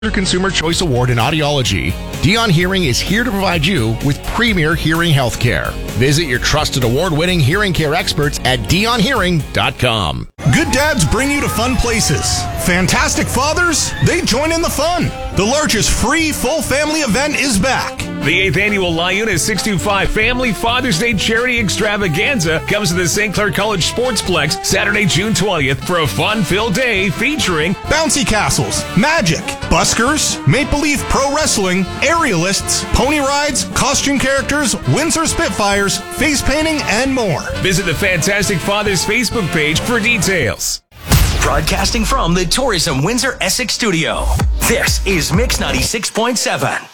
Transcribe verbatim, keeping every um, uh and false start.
Consumer Choice Award in Audiology, Dion Hearing is here to provide you with premier hearing health care. Visit your trusted award-winning hearing care experts at dion hearing dot com. Good dads bring you to fun places. Fantastic fathers, they join in the fun. The largest free full family event is back. The eighth annual Lyuna six two five Family Father's Day Charity Extravaganza comes to the Saint Clair College Sportsplex Saturday, June twentieth for a fun-filled day featuring bouncy castles, magic, buskers, Maple Leaf Pro Wrestling, aerialists, pony rides, costume characters, Windsor Spitfires, face painting, and more. Visit the Fantastic Fathers Facebook page for details. Broadcasting from the Tourism Windsor Essex studio, this is Mix ninety-six point seven.